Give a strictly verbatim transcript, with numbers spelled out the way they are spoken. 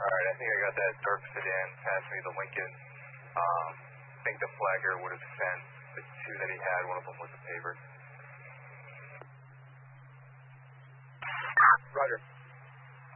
Alright, I think I got that dark sedan. Pass me the Lincoln. Um, I think the flagger would have sent the two that he had. One of them was a paver. Roger.